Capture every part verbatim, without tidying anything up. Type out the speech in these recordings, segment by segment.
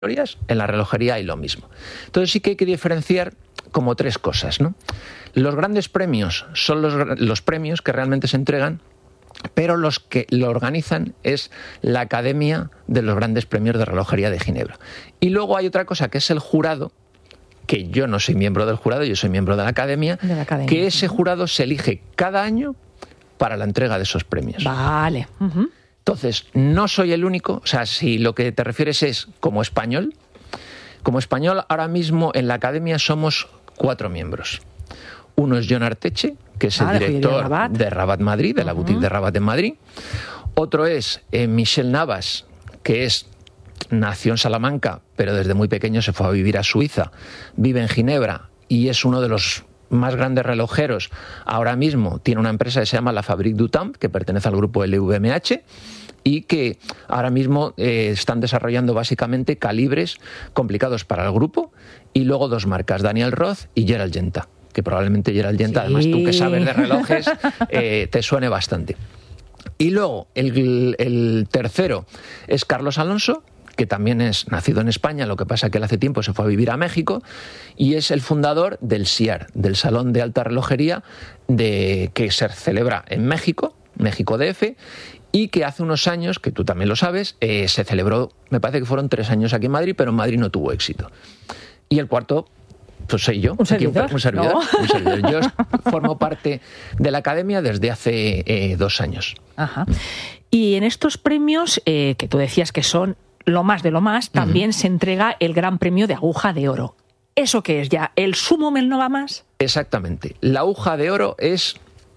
en la relojería hay lo mismo. Entonces sí que hay que diferenciar como tres cosas, ¿no? Los grandes premios son los, los premios que realmente se entregan, pero los que lo organizan es la Academia de los Grandes Premios de Relojería de Ginebra. Y luego hay otra cosa que es el jurado, que yo no soy miembro del jurado, yo soy miembro de la Academia, de la academia. Que ese jurado se elige cada año para la entrega de esos premios. Vale. Uh-huh. Entonces, no soy el único, o sea, si lo que te refieres es como español, como español ahora mismo en la Academia somos cuatro miembros. Uno es Jon Arteche, que es ah, el director de Rabat. de Rabat Madrid, de la uh-huh. boutique de Rabat en Madrid. Otro es eh, Michel Navas, que es nació en Salamanca, pero desde muy pequeño se fue a vivir a Suiza, vive en Ginebra y es uno de los más grandes relojeros. Ahora mismo tiene una empresa que se llama La Fabrique du Temps, que pertenece al grupo L V M H, y que ahora mismo eh, están desarrollando básicamente calibres complicados para el grupo, y luego dos marcas, Daniel Roth y Gerald Genta, que probablemente Gerald Genta, sí. además tú que sabes de relojes, eh, te suene bastante. Y luego el, el tercero es Carlos Alonso, que también es nacido en España, lo que pasa es que él hace tiempo se fue a vivir a México, y es el fundador del S I A R, del Salón de Alta Relojería, de, que se celebra en México, México D F, y que hace unos años, que tú también lo sabes, eh, se celebró, me parece que fueron tres años aquí en Madrid, pero en Madrid no tuvo éxito. Y el cuarto, pues soy yo. ¿Un servidor? Aquí, un, servidor, ¿No? un servidor. Yo formo parte de la Academia desde hace eh, dos años. Ajá. Y en estos premios, eh, que tú decías que son lo más de lo más, también uh-huh. se entrega el Gran Premio de Aguja de Oro. ¿Eso qué es ya? ¿El sumo el no va más? Exactamente. La Aguja de Oro es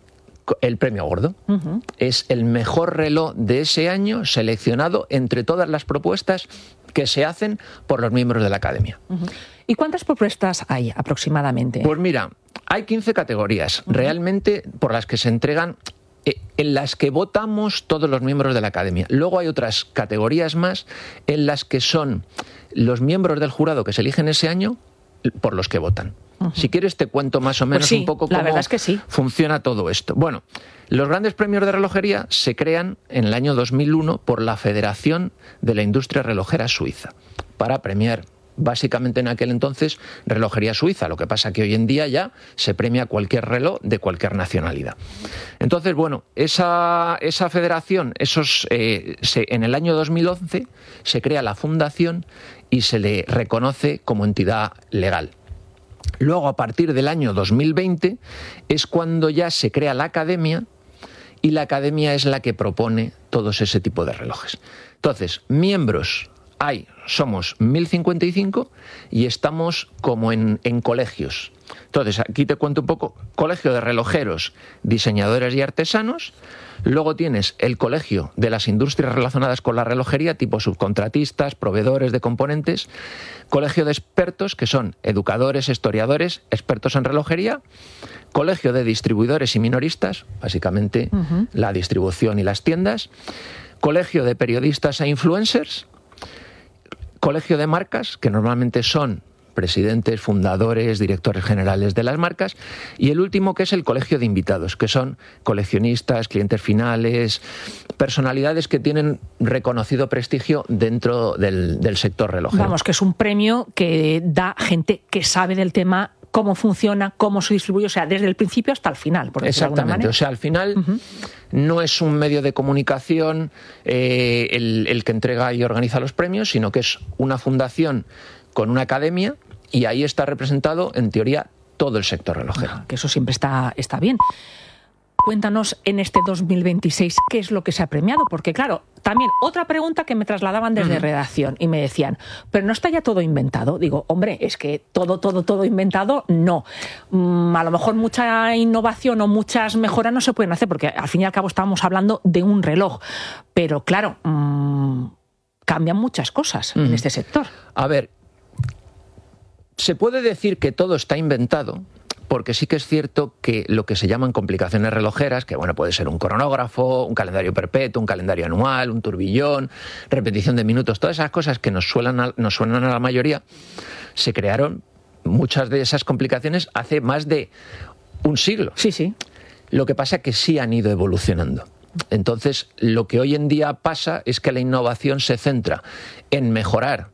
el premio gordo. Uh-huh. Es el mejor reloj de ese año seleccionado entre todas las propuestas que se hacen por los miembros de la Academia. Uh-huh. ¿Y cuántas propuestas hay aproximadamente? Pues mira, hay quince categorías uh-huh. realmente por las que se entregan, eh, en las que votamos todos los miembros de la Academia. Luego hay otras categorías más en las que son los miembros del jurado que se eligen ese año por los que votan. Uh-huh. Si quieres te cuento más o menos pues sí, un poco la cómo verdad es que sí. funciona todo esto. Bueno, los grandes premios de relojería se crean en el año dos mil uno por la Federación de la Industria Relojera Suiza, para premiar básicamente en aquel entonces relojería suiza. Lo que pasa que hoy en día ya se premia cualquier reloj de cualquier nacionalidad. Entonces, bueno, esa, esa federación, esos, eh, se, en el año dos mil once se crea la fundación y se le reconoce como entidad legal. Luego, a partir del año dos mil veinte, es cuando ya se crea la Academia, y la Academia es la que propone todos ese tipo de relojes. Entonces, miembros hay, somos mil cincuenta y cinco y estamos como en, en colegios. Entonces, aquí te cuento un poco. Colegio de relojeros, diseñadores y artesanos. Luego tienes el colegio de las industrias relacionadas con la relojería, tipo subcontratistas, proveedores de componentes. Colegio de expertos, que son educadores, historiadores, expertos en relojería. Colegio de distribuidores y minoristas, básicamente uh-huh. la distribución y las tiendas. Colegio de periodistas e influencers. Colegio de marcas, que normalmente son presidentes, fundadores, directores generales de las marcas, y el último, que es el colegio de invitados, que son coleccionistas, clientes finales, personalidades que tienen reconocido prestigio dentro del, del sector relojero. Vamos, que es un premio que da gente que sabe del tema, cómo funciona, cómo se distribuye, o sea, desde el principio hasta el final, por decirlo de alguna manera. Exactamente, o sea, al final uh-huh. no es un medio de comunicación eh, el, el que entrega y organiza los premios, sino que es una fundación con una academia, y ahí está representado, en teoría, todo el sector relojero. Ah, que eso siempre está, está bien. Cuéntanos en este dos mil veintiséis qué es lo que se ha premiado, porque claro, también otra pregunta que me trasladaban desde uh-huh. redacción y me decían, pero no está ya todo inventado. Digo, hombre, es que todo, todo, todo inventado, no. Mm, a lo mejor mucha innovación o muchas mejoras no se pueden hacer, porque al fin y al cabo estábamos hablando de un reloj, pero claro, mmm, cambian muchas cosas uh-huh. en este sector. A ver, se puede decir que todo está inventado, porque sí que es cierto que lo que se llaman complicaciones relojeras, que bueno, puede ser un cronógrafo, un calendario perpetuo, un calendario anual, un turbillón, repetición de minutos, todas esas cosas que nos suenan a, nos suenan a la mayoría, se crearon, muchas de esas complicaciones, hace más de un siglo. Sí, sí. Lo que pasa es que sí han ido evolucionando. Entonces, lo que hoy en día pasa es que la innovación se centra en mejorar